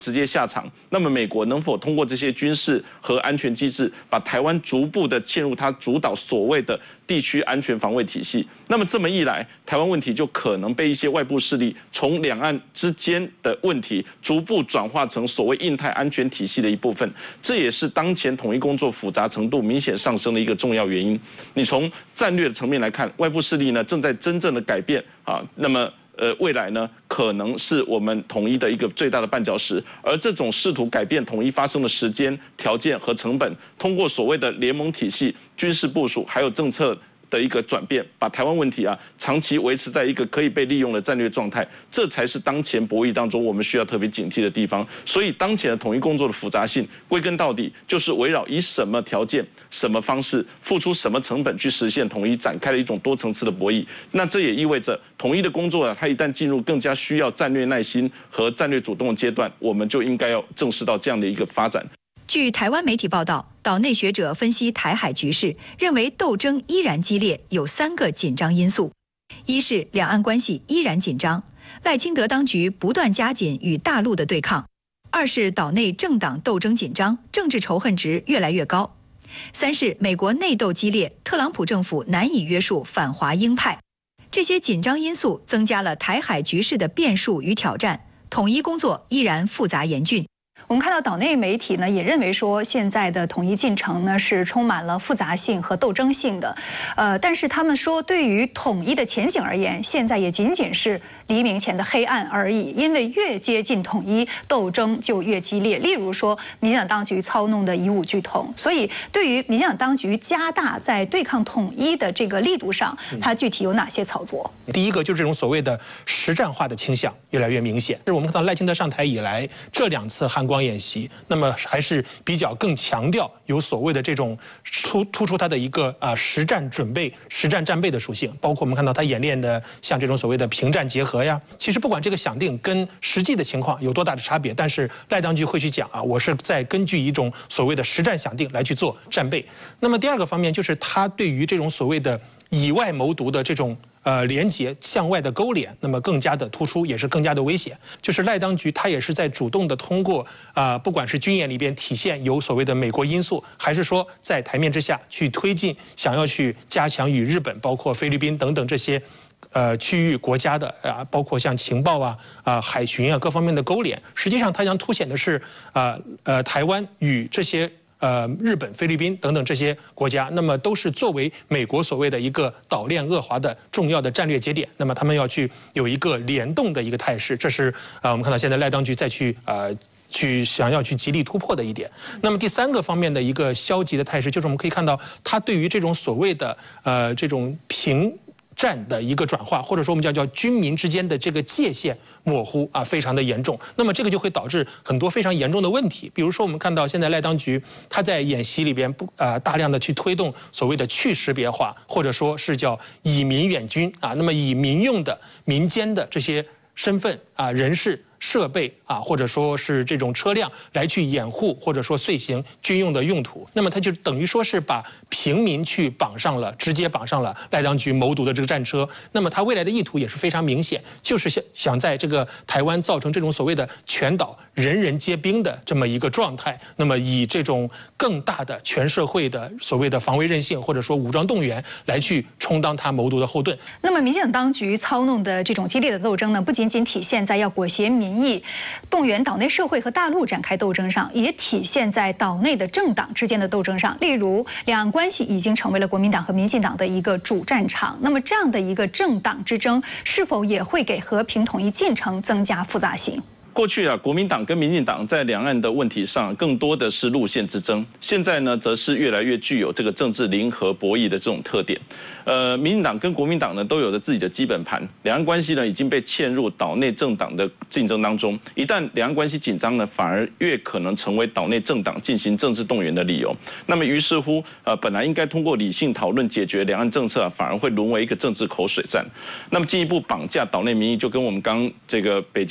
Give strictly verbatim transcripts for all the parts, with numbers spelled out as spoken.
直接下场，那么美国能否通过这些军事和安全机制，把台湾逐步的嵌入它主导所谓的地区安全防卫体系？那么这么一来，台湾问题就可能被一些外部势力从两岸之间的问题逐步转化成所谓印太安全体系的一部分。这也是当前统一工作复杂程度明显上升的一个重要原因。你从战略的层面来看，外部势力呢正在真正的改变啊，那么。呃，未来呢，可能是我们统一的一个最大的绊脚石，而这种试图改变统一发生的时间、条件和成本，通过所谓的联盟体系、军事部署，还有政策的一个转变，把台湾问题啊长期维持在一个可以被利用的战略状态，这才是当前博弈当中我们需要特别警惕的地方。所以，当前的统一工作的复杂性，归根到底就是围绕以什么条件、什么方式、付出什么成本去实现统一，展开了一种多层次的博弈。那这也意味着统一的工作啊，它一旦进入更加需要战略耐心和战略主动的阶段，我们就应该要正视到这样的一个发展。 据台湾媒体报道，岛内学者分析台海局势，认为斗争依然激烈，有三个紧张因素：一是两岸关系依然紧张，赖清德当局不断加紧与大陆的对抗；二是岛内政党斗争紧张，政治仇恨值越来越高；三是美国内斗激烈，特朗普政府难以约束反华鹰派。这些紧张因素增加了台海局势的变数与挑战，统一工作依然复杂严峻。 我们看到岛内媒体呢也认为说，现在的统一进程呢是充满了复杂性和斗争性的，呃，但是他们说，对于统一的前景而言，现在也仅仅是黎明前的黑暗而已。因为越接近统一，斗争就越激烈。例如说，民进党当局操弄的以武拒统，所以对于民进党当局加大在对抗统一的这个力度上，它具体有哪些操作？ 第一个就是这种所谓的实战化的倾向越来越明显。是我们看到赖清德上台以来，这两次汉光演习，那么还是比较更强调有所谓的这种突突出它的一个啊实战准备、实战战备的属性。包括我们看到他演练的像这种所谓的平战结合呀。其实不管这个想定跟实际的情况有多大的差别，但是赖当局会去讲啊，我是在根据一种所谓的实战想定来去做战备。那么第二个方面就是他对于这种所谓的以外谋独的这种。呃，连结向外的勾连，那么更加的突出，也是更加的危险。就是赖当局，他也是在主动的通过啊、呃，不管是军演里边体现有所谓的美国因素，还是说在台面之下去推进，想要去加强与日本、包括菲律宾等等这些呃区域国家的啊，包括像情报啊、啊海巡啊各方面的勾连。实际上，它将凸显的是啊 呃, 呃台湾与这些。呃，日本、菲律宾等等这些国家，那么都是作为美国所谓的一个岛链恶华的重要的战略节点，那么他们要去有一个联动的一个态势，这是呃我们看到现在赖当局再去呃去想要去极力突破的一点。那么第三个方面的一个消极的态势，就是我们可以看到，他对于这种所谓的呃这种平。战的一个转化，或者说我们叫叫军民之间的这个界限模糊啊，非常的严重。那么这个就会导致很多非常严重的问题。比如说我们看到现在赖当局他在演习里边不啊、呃、大量的去推动所谓的去识别化，或者说是叫以民远军啊，那么以民用的民间的这些身份啊人士。设备啊，或者说是这种车辆来去掩护，或者说遂行军用的用途，那么它就等于说是把平民去绑上了，直接绑上了赖当局谋独的这个战车。那么它未来的意图也是非常明显，就是想想在这个台湾造成这种所谓的全岛人人皆兵的这么一个状态，那么以这种更大的全社会的所谓的防卫韧性，或者说武装动员来去充当他谋独的后盾。 那么民进党当局操弄的这种激烈的斗争呢，不仅仅体现在要裹挟民民意动员岛内社会和大陆展开斗争上，也体现在岛内的政党之间的斗争上。例如，两岸关系已经成为了国民党和民进党的一个主战场。那么，这样的一个政党之争，是否也会给和平统一进程增加复杂性？ 过去啊，国民党跟民进党在两岸的问题上更多的是路线之争，现在呢，则是越来越具有这个政治零和博弈的这种特点。呃，民进党跟国民党呢都有着自己的基本盘，两岸关系呢已经被嵌入岛内政党的竞争当中。一旦两岸关系紧张呢，反而越可能成为岛内政党进行政治动员的理由。那么于是乎，呃，本来应该通过理性讨论解决两岸政策啊，反而会沦为一个政治口水战。那么进一步绑架岛内民意，就跟我们刚这个北京的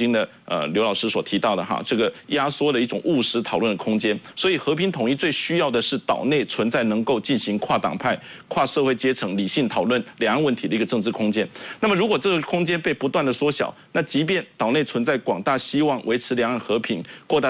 呃刘老师所提到的哈，这个压缩的一种务实讨论的空间。所以和平统一最需要的是岛内存在能够进行跨党派、跨社会阶层理性讨论两岸问题的一个政治空间。那么如果这个空间被不断的缩小，那即便岛内存在广大希望维持两岸和平、扩大